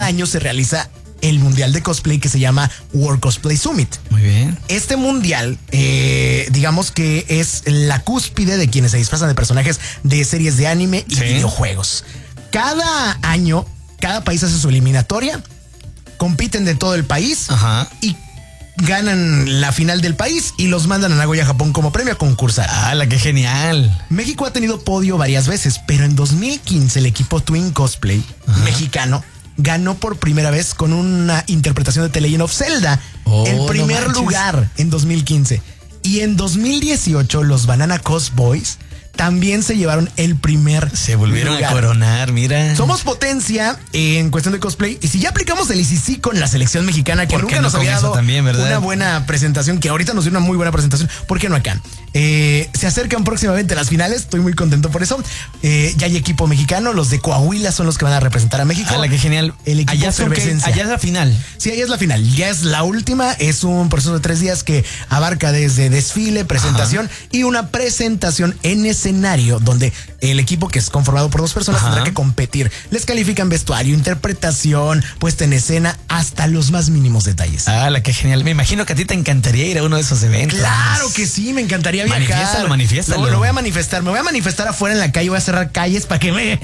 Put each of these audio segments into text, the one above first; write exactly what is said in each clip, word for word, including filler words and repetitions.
año se realiza el mundial de cosplay que se llama World Cosplay Summit. Muy bien. Este mundial, eh, digamos que es la cúspide de quienes se disfrazan de personajes de series de anime y sí. videojuegos. Cada año, cada país hace su eliminatoria, compiten de todo el país Ajá. y ganan la final del país y los mandan a Nagoya, Japón como premio a concursar. ¡Ah, la qué genial! México ha tenido podio varias veces, pero en dos mil quince el equipo Twin Cosplay Ajá. mexicano ganó por primera vez con una interpretación de The Legend of Zelda. Oh, el primer no lugar en dos mil quince. Y en dos mil dieciocho los Banana Cosboys también se llevaron el primer Se volvieron lugar. a coronar, mira. Somos potencia en cuestión de cosplay. Y si ya aplicamos el I C C con la selección mexicana, que nunca no nos había dado también, una buena presentación, que ahorita nos dio una muy buena presentación, ¿por qué no acá? Eh, se acercan próximamente las finales, estoy muy contento por eso. Eh, ya hay equipo mexicano, los de Coahuila son los que van a representar a México. ¡Hala, qué genial! El equipo allá, son que, allá es la final. Sí, allá es la final. Ya es la última. Es un proceso de tres días que abarca desde desfile, presentación Ajá. y una presentación en escenario donde el equipo, que es conformado por dos personas, Ajá. tendrá que competir. Les califican vestuario, interpretación, puesta en escena, hasta los más mínimos detalles. ¡Hala, qué genial! Me imagino que a ti te encantaría ir a uno de esos eventos. Claro que sí, me encantaría viajar. Manifiéstalo, manifiéstalo. Lo, lo voy a manifestar, me voy a manifestar afuera en la calle, voy a cerrar calles para que me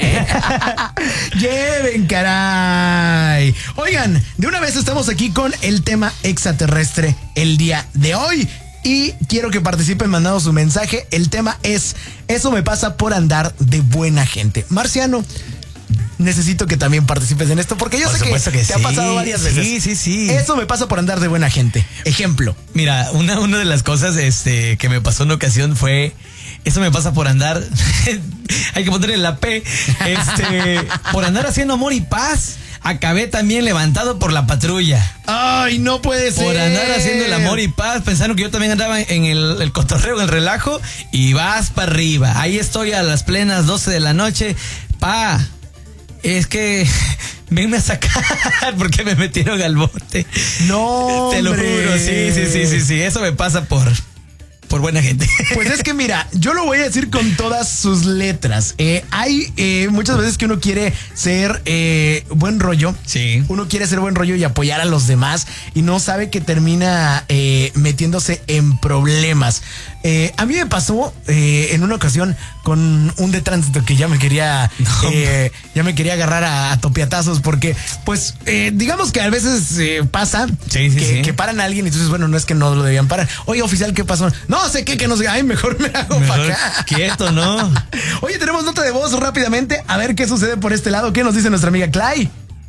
lleven, caray. Oigan, de una vez estamos aquí con el tema extraterrestre el día de hoy. Y quiero que participen mandando su mensaje. El tema es: eso me pasa por andar de buena gente. Marciano, necesito que también participes en esto, porque yo por sé que, que te sí, ha pasado varias veces. Sí, sí, sí. Eso me pasa por andar de buena gente. Ejemplo. Mira, una, una de las cosas este, que me pasó en una ocasión fue: eso me pasa por andar, hay que ponerle la P, este, por andar haciendo amor y paz. Acabé también levantado por la patrulla. Ay, no puede ser. Por andar haciendo el amor y paz, pensando que yo también andaba en el, el cotorreo, en el relajo, y vas para arriba. Ahí estoy a las plenas doce de la noche. Pa, es que venme a sacar porque me metieron al bote. No, te lo juro, sí, sí, sí, sí, sí. Eso me pasa por... por buena gente. Pues es que mira, yo lo voy a decir con todas sus letras. Eh, hay eh, muchas veces que uno quiere ser eh, buen rollo. Sí. Uno quiere ser buen rollo y apoyar a los demás y no sabe que termina eh, metiéndose en problemas. Eh, a mí me pasó eh, en una ocasión con un de tránsito que ya me quería no. eh, ya me quería agarrar a, a topiatazos porque pues eh, digamos que a veces eh, pasa sí, sí, que, sí. que paran a alguien y entonces bueno, no es que no lo debían parar. Oye, oficial, ¿qué pasó? No sé qué, que no sé. Ay, mejor me hago para acá. Quieto, ¿no? Oye, tenemos nota de voz rápidamente. A ver qué sucede por este lado. ¿Qué nos dice nuestra amiga Clay?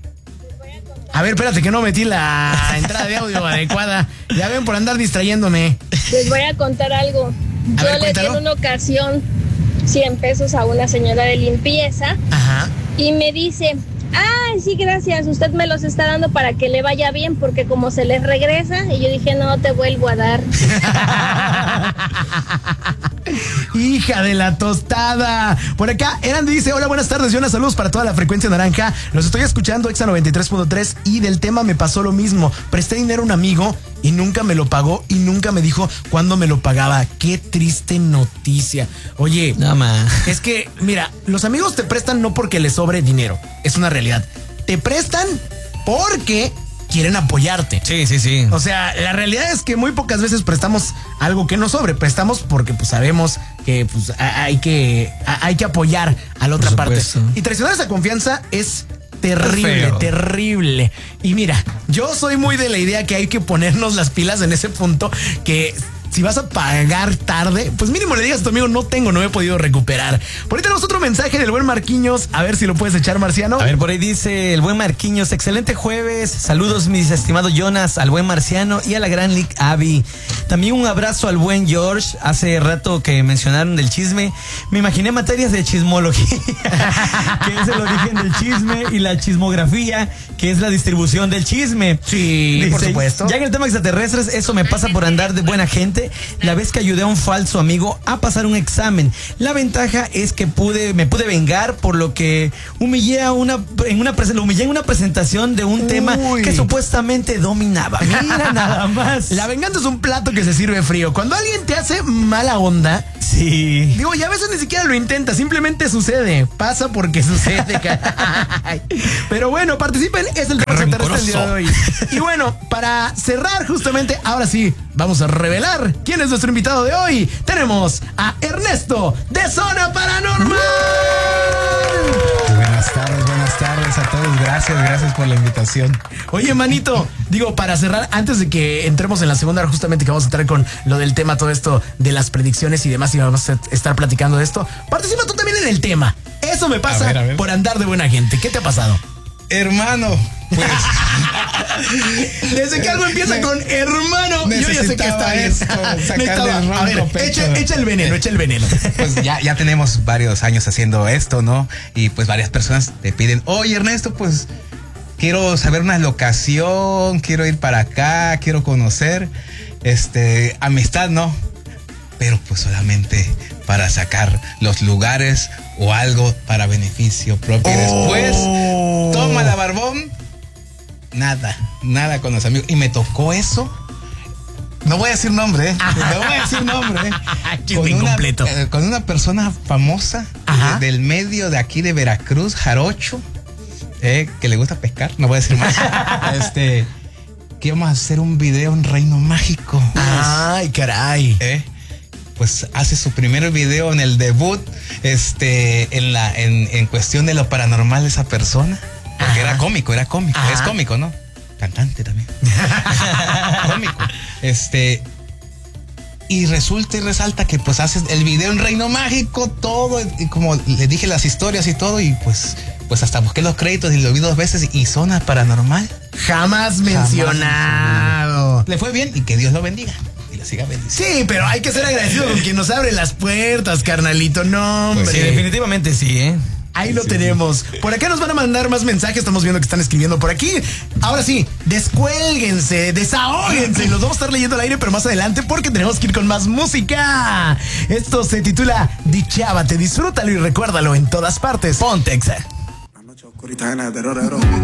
A ver, espérate que no metí la entrada de audio adecuada. Ya ven por andar distrayéndome. Les voy a contar algo. A Yo ver, le di en una ocasión cien pesos a una señora de limpieza. Ajá. Y me dice: ay, sí, gracias, usted me los está dando para que le vaya bien, porque como se les regresa. Y yo dije: no te vuelvo a dar. Hija de la tostada. Por acá, Eran dice: hola, buenas tardes, y unas saludos para toda la frecuencia naranja. Los estoy escuchando, Exa noventa y tres punto tres. Y del tema me pasó lo mismo. Presté dinero a un amigo y nunca me lo pagó y nunca me dijo cuándo me lo pagaba. Qué triste noticia. Oye, no, ma. Es que, mira, los amigos te prestan no porque les sobre dinero. Es una realidad. Te prestan porque quieren apoyarte. Sí, sí, sí. O sea, la realidad es que muy pocas veces prestamos algo que no sobre. Prestamos porque pues sabemos que pues hay que hay que apoyar a la otra parte. Y traicionar esa confianza es terrible, terrible. Y mira, yo soy muy de la idea que hay que ponernos las pilas en ese punto, que si vas a pagar tarde, pues mínimo le digas a tu amigo: no tengo, no me he podido recuperar. Por ahí tenemos otro mensaje del buen Marquiños. A ver si lo puedes echar, Marciano. A ver, por ahí dice el buen Marquiños: excelente jueves. Saludos, mis estimados Jonas, al buen Marciano y a la gran Lick Abby. También un abrazo al buen George. Hace rato que mencionaron del chisme, me imaginé materias de chismología, que es el origen del chisme, y la chismografía, que es la distribución del chisme. Sí, dice, por supuesto. Ya en el tema extraterrestres, eso me pasa por andar de buena gente. La vez que ayudé a un falso amigo a pasar un examen. La ventaja es que pude, me pude vengar por lo que humillé a una, en una lo humillé en una presentación de un Uy. tema que supuestamente dominaba. Mira nada más. La venganza es un plato que se sirve frío. Cuando alguien te hace mala onda, sí. Digo, ya a veces ni siquiera lo intenta, simplemente sucede. Pasa porque sucede. Pero bueno, participen, es el extraterrestre el día de hoy. Y bueno, para cerrar justamente, ahora sí, vamos a revelar quién es nuestro invitado de hoy. Tenemos a Ernesto de Zona Paranormal. Buenas tardes, buenas tardes a todos. Gracias, gracias por la invitación. Oye, manito, digo, para cerrar, antes de que entremos en la segunda hora, justamente que vamos a entrar con lo del tema, todo esto de las predicciones y demás, y vamos a estar platicando de esto, participa tú también en el tema. Eso me pasa a ver, a ver. por andar de buena gente. ¿Qué te ha pasado? Hermano, pues. Desde que algo empieza con hermano, yo ya sé que está bien. Esto, sacarle el a ver, echa, echa el veneno, echa el veneno. Pues ya, ya tenemos varios años haciendo esto, ¿no? Y pues varias personas te piden, oye, Ernesto, pues quiero saber una locación, quiero ir para acá, quiero conocer, este, amistad, ¿no? Pero pues solamente para sacar los lugares o algo para beneficio propio. Y después, toma la barbón, nada, nada con los amigos. Y me tocó eso. No voy a decir nombre, ¿eh? No voy a decir nombre, ¿eh? Con una, eh, con una persona famosa de, del medio de aquí de Veracruz, Jarocho, eh, que le gusta pescar, no voy a decir más. este, que íbamos a hacer un video en Reino Mágico. Ay, caray. ¿Eh? Pues hace su primer video en el debut, este, en la, en, en cuestión de lo paranormal de esa persona. Porque Ajá. era cómico, era cómico, Ajá. es cómico, ¿no? Cantante también. Cómico. Este, y resulta y resalta que pues haces el video en Reino Mágico, todo, y como le dije las historias y todo, y pues, pues hasta busqué los créditos y lo vi dos veces, y Zona Paranormal. Jamás mencionado. Jamás. Le fue bien y que Dios lo bendiga. Siga sí, pero hay que ser agradecido con quien nos abre las puertas, carnalito. No, hombre. Pues sí, definitivamente sí, ¿eh? Ahí lo sí, tenemos. Sí. Por acá nos van a mandar más mensajes. Estamos viendo que están escribiendo por aquí. Ahora sí, descuélguense, desahóguense. Los vamos a estar leyendo al aire, pero más adelante porque tenemos que ir con más música. Esto se titula Dichábate, disfrútalo y recuérdalo en todas partes. Ponte Exa. La noche oscurita llena de terror,